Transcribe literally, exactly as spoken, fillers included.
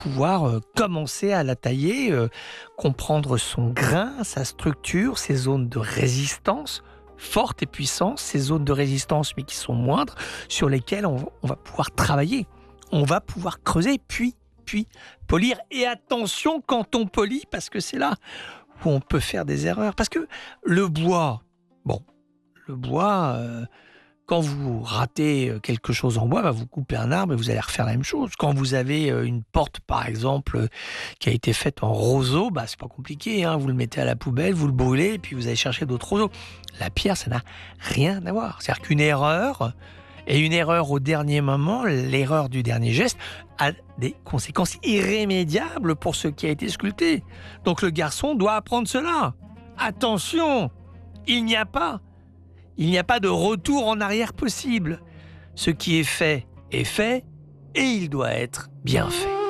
pouvoir euh, commencer à la tailler, euh, comprendre son grain, sa structure, ses zones de résistance fortes et puissantes, ces zones de résistance mais qui sont moindres, sur lesquelles on, on va pouvoir travailler. On va pouvoir creuser, puis, puis polir. Et attention quand on polit, parce que c'est là où on peut faire des erreurs. Parce que le bois, bon, le bois... euh, Quand vous ratez quelque chose en bois, bah vous coupez un arbre et vous allez refaire la même chose. Quand vous avez une porte, par exemple, qui a été faite en roseau, bah c'est pas compliqué, hein. Vous le mettez à la poubelle, vous le brûlez et puis vous allez chercher d'autres roseaux. La pierre, ça n'a rien à voir. C'est-à-dire qu'une erreur, et une erreur au dernier moment, l'erreur du dernier geste, a des conséquences irrémédiables pour ce qui a été sculpté. Donc le garçon doit apprendre cela. Attention, il n'y a pas Il n'y a pas de retour en arrière possible. Ce qui est fait est fait et il doit être bien fait.